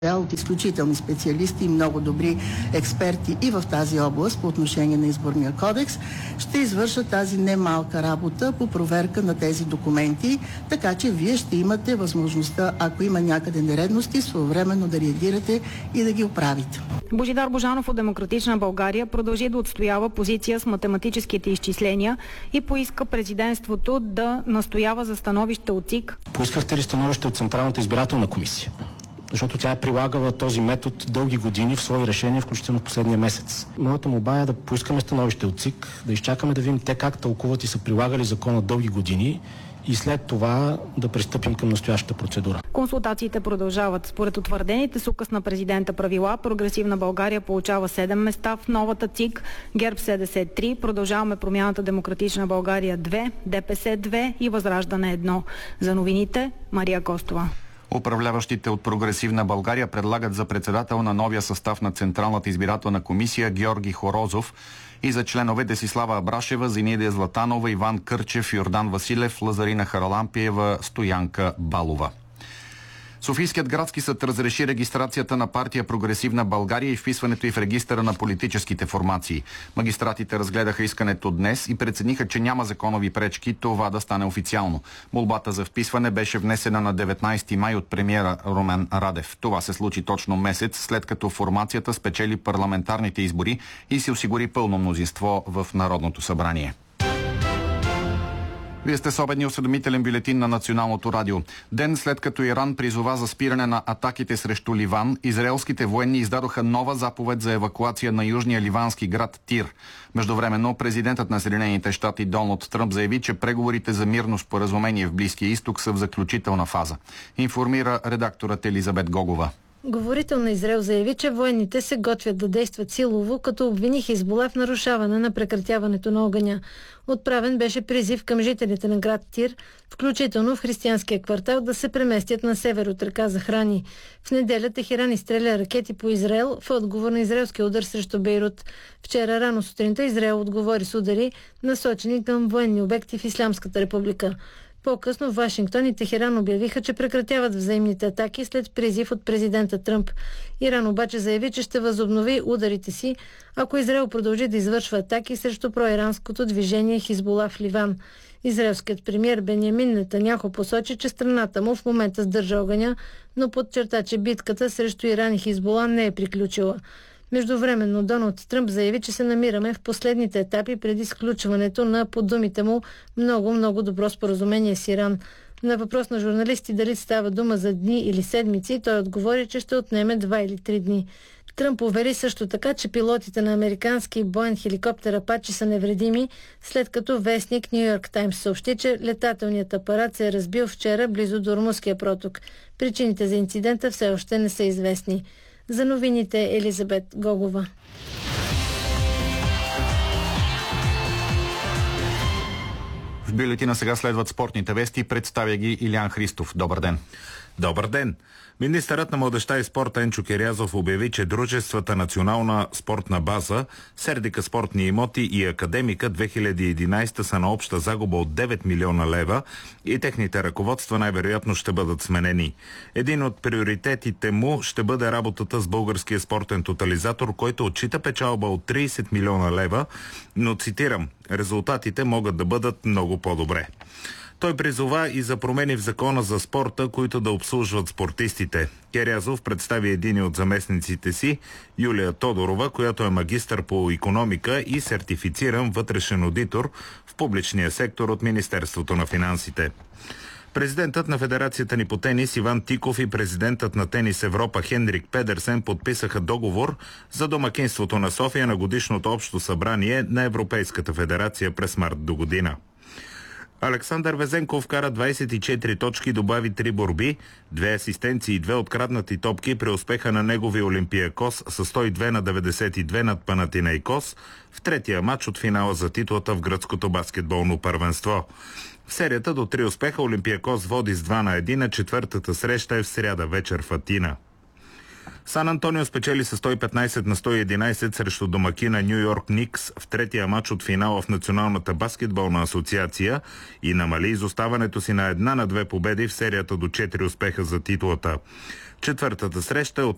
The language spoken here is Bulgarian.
от изключителни специалисти и много добри експерти и в тази област по отношение на изборния кодекс, ще извършат тази немалка работа по проверка на тези документи, така че вие ще имате възможността, ако има някъде нередности, своевременно да реагирате и да ги оправите. Божидар Божанов от Демократична България продължи да отстоява позиция с математическите изчисления и поиска президентството да настоява за становище от ЦИК. Поискахте ли становище от Централната избирателна комисия? Защото тя е прилагала този метод дълги години в свои решения, включително в последния месец. Моята молба е да поискаме становище от ЦИК, да изчакаме да видим те как тълкуват и са прилагали закона дълги години и след това да пристъпим към настоящата процедура. Консултациите продължават. Според утвърдените с указ на президента правила, Прогресивна България получава 7 места в новата ЦИК, ГЕРБ СДС 3, Продължаваме промяната Демократична България 2, ДПС 2 и Възраждане 1. За новините, Мария Костова. Управляващите от Прогресивна България предлагат за председател на новия състав на Централната избирателна комисия Георги Хорозов и за членове Десислава Абрашева, Зинаида Златанова, Иван Кърчев, Йордан Василев, Лазарина Харалампиева, Стоянка Балова. Софийският градски съд разреши регистрацията на партия Прогресивна България и вписването й в регистъра на политическите формации. Магистратите разгледаха искането днес и прецениха, че няма законови пречки това да стане официално. Молбата за вписване беше внесена на 19 май от премиера Румен Радев. Това се случи точно месец след като формацията спечели парламентарните избори и се осигури пълно мнозинство в Народното събрание. Вие сте с обедния осведомителен бюлетин на Националното радио. Ден след като Иран призова за спиране на атаките срещу Ливан, израелските военни издадоха нова заповед за евакуация на южния ливански град Тир. Междувременно президентът на Съединените щати Доналд Тръмп заяви, че преговорите за мирно споразумение в Близкия изток са в заключителна фаза. Информира редакторът Елизабет Гогова. Говорител на Израел заяви, че военните се готвят да действат силово, като обвини Хизбула в нарушаване на прекратяването на огъня. Отправен беше призив към жителите на град Тир, включително в християнския квартал, да се преместят на север от река Захрани. В неделя Техеран изстреля ракети по Израел в отговор на израелския удар срещу Бейрут. Вчера рано сутринта Израел отговори с удари, насочени към военни обекти в Ислямската република. По-късно Вашингтон и Техеран обявиха, че прекратяват взаимните атаки след призив от президента Тръмп. Иран обаче заяви, че ще възобнови ударите си, ако Израел продължи да извършва атаки срещу проиранското движение Хизбула в Ливан. Израелският премиер Бенямин Нетаняху посочи, че страната му в момента сдържа огъня, но подчерта, че битката срещу Иран и Хизбула не е приключила. Междувременно Доналд Тръмп заяви, че се намираме в последните етапи преди сключването на, по думите му, много добро споразумение с Иран. На въпрос на журналисти дали става дума за дни или седмици, той отговори, че ще отнеме 2 или 3 дни. Тръмп увери също така, че пилотите на американски боен хеликоптер Апачи са невредими, след като вестник Ню Йорк Таймс съобщи, че летателният апарат се е разбил вчера близо до Румънския проток. Причините за инцидента все още не са известни. За новините Елизабет Гогова. В бюлетина сега следват спортните вести. Представя ги Илян Христов. Добър ден. Добър ден. Министърът на младежта и спорта Енчо Кирязов обяви, че дружествата Национална спортна база, Сердика спортни имоти и Академика 2011 са на обща загуба от 9 милиона лева и техните ръководства най-вероятно ще бъдат сменени. Един от приоритетите му ще бъде работата с Българския спортен тотализатор, който отчита печалба от 30 милиона лева, но цитирам, резултатите могат да бъдат много по-добре. Той призова и за промени в закона за спорта, които да обслужват спортистите. Кирязов представи един от заместниците си, Юлия Тодорова, която е магистър по икономика и сертифициран вътрешен одитор в публичния сектор от Министерството на финансите. Президентът на Федерацията ни по тенис Иван Тиков и президентът на Тенис Европа Хенрик Педерсен подписаха договор за домакинството на София на годишното общо събрание на Европейската федерация през март до година. Александър Везенков вкара 24 точки, добави 3 борби, 2 асистенции и 2 откраднати топки при успеха на неговия Олимпиакос с 102-92 над Панатинайкос в третия матч от финала за титлата в гръцкото баскетболно първенство. В серията до 3 успеха Олимпиакос води с 2-1, на четвъртата среща е в сряда вечер в Атина. Сан Антонио спечели с 115-111 срещу домакина Ню Йорк Никс в третия матч от финала в Националната баскетболна асоциация и намали изоставането си на 1-2 победи в серията до 4 успеха за титлата. Четвъртата среща е от